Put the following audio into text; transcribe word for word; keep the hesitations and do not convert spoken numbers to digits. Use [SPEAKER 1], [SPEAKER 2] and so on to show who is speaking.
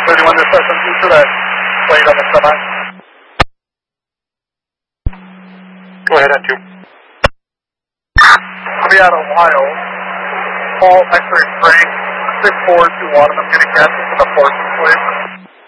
[SPEAKER 1] thirty-one to seven two to that plate on the semi.
[SPEAKER 2] Go ahead on two.
[SPEAKER 1] We out of Ohio. Paul, X-ray Frank, six four two one. I'm getting gas for the Fortune, please.